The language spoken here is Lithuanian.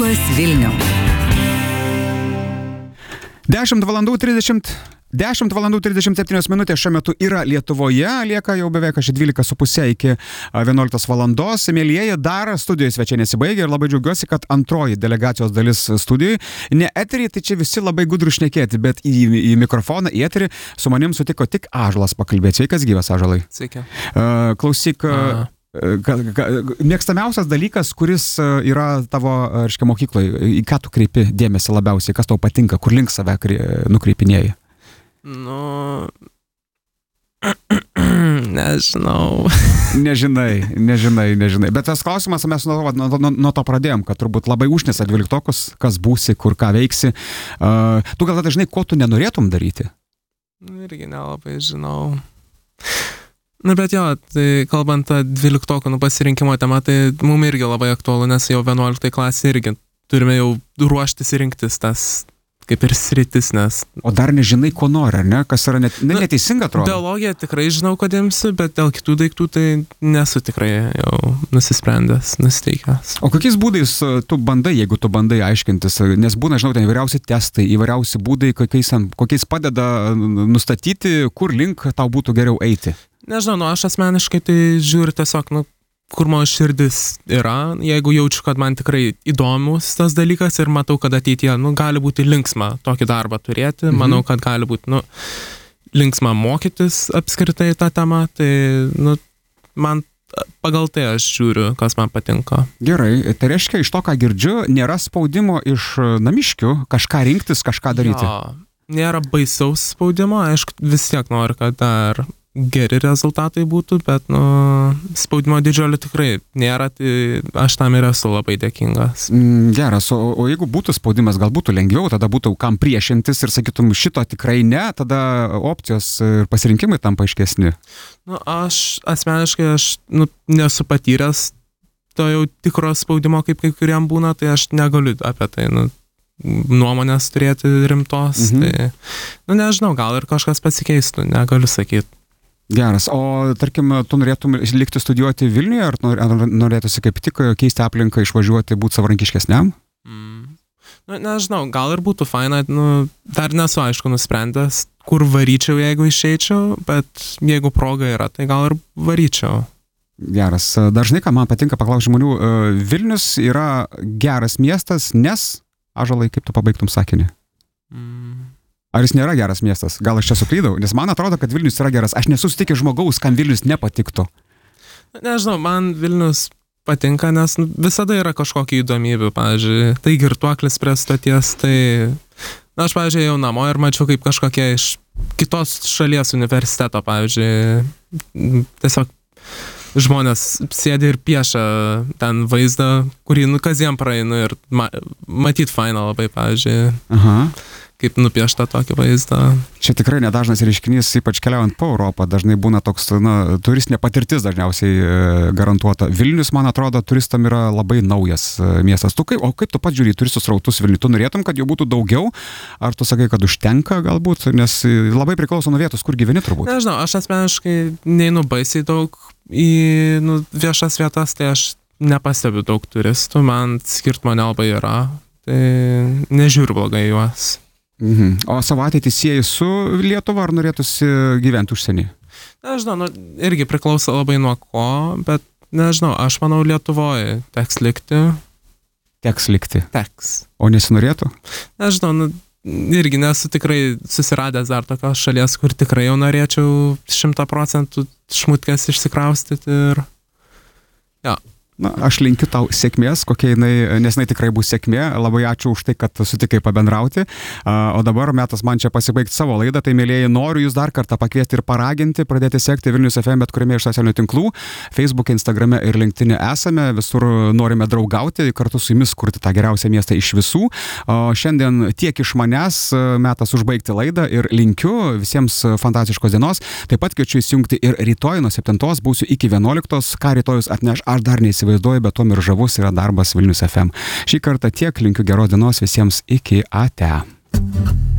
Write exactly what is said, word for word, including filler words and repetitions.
Artulas Vilnius. dešimt valandų trisdešimt dešimt valandų trisdešimt septynios minutės šiuo metu yra Lietuvoje, lieka jau beveik aš dvylika su puse iki vienuoliktos valandos. Mielieji, dar studijos svečiai nesibaigia ir labai džiaugiuosi, kad antroji delegacijos dalis studijai. Ne eterį, tai čia visi labai gudru šnekėti, bet į, į mikrofoną, į eterį su manim sutiko tik Ąžuolas pakalbėti. Sveikas gyvas, Ąžuolai. Sveiki. Uh, klausyk, uh, ka, ka, mėgstamiausias dalykas, kuris yra tavo, reiškia, mokykloje, į ką tu kreipi dėmesį labiausiai, kas tau patinka, kur link save nukreipinėjai? Nu, nežinau. Nežinai, nežinai, nežinai. Bet tas klausimas, mes nuo, nuo, nuo, nuo to pradėjom, kad turbūt labai užnesa dvyliktokus, kas būsi, kur ką veiksi. Uh, tu gal dažnai, ko tu nenorėtum daryti? Irgi nelabai žinau. Na, bet jo, tai kalbant tą dvyliktokų nu, pasirinkimo temą, tai mums irgi labai aktualu, nes jau vienuoliktai klasė irgi turime jau ruoštis ir rinktis tas kaip ir sritis, nes... O dar nežinai, ko nori, ar ne? Kas yra net, ne, neteisinga, atrodo? Biologiją tikrai žinau, kad imsiu, bet dėl kitų daiktų tai nesu tikrai jau nusisprendęs, nusteikęs. O kokiais būdais tu bandai, jeigu tu bandai aiškintis? Nes būna, žinau, ten įvairiausi testai, įvairiausi būdai, kokiais, kokiais padeda nustatyti, kur link tau būtų geriau eiti. Nežinau, nu aš asmeniškai tai žiūriu tiesiog, nu, kur mano širdis yra, jeigu jaučiu, kad man tikrai įdomus tas dalykas ir matau, kad ateityje, nu, gali būti linksma tokį darbą turėti, mhm. Manau, kad gali būti, nu, linksma mokytis apskritai tą temą, tai, nu, man pagal tai aš žiūriu, kas man patinka. Gerai, tai reiškia, iš to, ką girdžiu, nėra spaudimo iš namiškių kažką rinktis, kažką daryti. Jo, nėra baisaus spaudimo, aišku, vis tiek noriu, kad dar geri rezultatai būtų, bet, nu, spaudimo didžiulio tikrai nėra, tai aš tam ir esu labai dėkingas. Mm, geras, o, o jeigu būtų spaudimas, gal būtų lengviau, tada būtų kam priešintis ir sakytum, šito tikrai ne, tada opcijos ir pasirinkimai tampa aiškesni. Nu, aš asmeniškai, aš, nu, nesu patyręs to jau tikro spaudimo, kaip kai kuriam būna, tai aš negaliu apie tai, nu, nuomonės turėti rimtos, mhm. Tai, nu, nežinau, gal ir kažkas pasikeistų, negaliu sakyti. Geras, o tarkim, tu norėtum likti studijuoti Vilniuje, ar norėtųsi kaip tik keisti aplinką, išvažiuoti, būti savarankiškesniam? Mm. Nu, nežinau, gal ir būtų faina, nu, dar nesu aišku nusprendęs, kur varyčiau, jeigu išeičiau, bet jeigu proga yra, tai gal ir varyčiau. Geras, dažnai, ką man patinka paklausti žmonių, Vilnius yra geras miestas, nes, Ąžuolai, kaip tu pabaigtum sakinį? Mm. Ar jis nėra geras miestas? Gal aš čia suklydau? Nes man atrodo, kad Vilnius yra geras. Aš nesu sutikęs žmogaus, kam Vilnius nepatiktų. Nežinau, man Vilnius patinka, nes visada yra kažkokia įdomybių. Pavyzdžiui, tai girtuoklis prie stoties, tai... Na, aš, pavyzdžiui, jau namo ir mačiau kaip kažkokie iš kitos šalies universiteto, pavyzdžiui, tiesiog žmonės sėdi ir piešia ten vaizdą, kurį, nu, kasdien praeinu ir ma matyt faina labai, pavyzdžiui. Aha. Kaip nupiešta tokį vaizdą. Čia tikrai nedažnas reiškinys, ypač keliaujant po Europą, dažnai būna toks, na, turistinė patirtis dažniausiai e, garantuota. Vilnius, man atrodo, turistam yra labai naujas e, miestas. Tu kaip, o kaip tu pats žiūri turistų srautus Vilniui? Tu norėtum, kad jų būtų daugiau? Ar tu sakai, kad užtenka galbūt? Nes labai priklauso nuo vietos, kur gyveni turbūt. Nežinau, aš asmeniškai neinu baisiai daug į nu, viešas vietas, tai aš nepastebiu daug turistų, man skirtumo nelabai yra, tai nežiūriu blogai juos. Mhm. O savo ateitį sieji su Lietuva, ar norėtųsi gyventi užsienį? Nežinau, nu, irgi priklauso labai nuo ko, bet nežinau, aš manau Lietuvoje teks likti. Teks likti? Teks. O nesinorėtų? Nežinau, nu, irgi nesu tikrai susiradęs dar tokios šalies, kur tikrai jau norėčiau šimtą procentų šmutkės išsikraustyti ir... Ja. Na, aš linkiu tau sėkmės, kokia jinai, nes jinai tikrai bus sėkmė. Labai ačiū už tai, kad sutikai pabendrauti. O dabar metas man čia pasibaigti savo laidą. Tai, mėlėjai, noriu jūs dar kartą pakviesti ir paraginti, pradėti sekti Vilnius F M bet kuriame iš socialinių tinklų. Facebook, Instagrame ir LinkedIn esame. Visur norime draugauti, kartu su jumis kurti tą geriausią miestą iš visų. O šiandien tiek iš manęs, metas užbaigti laidą ir linkiu visiems fantastiškos dienos. Taip pat kviečiu įsijungti ir rytoj nuo septintos, būsiu iki vienuoliktos. Ką rytojus atneš, aš dar neįsivaizduoju. Vaizduoju, bet tuom ir žavus yra darbas Vilnius F M. Šį kartą tiek, linkiu geros dienos visiems iki ate.